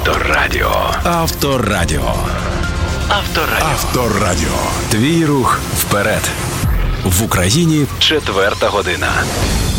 Авторадіо. Авторадіо. Авторадіо. Авторадіо. Твій рух вперед. В Україні 4 година.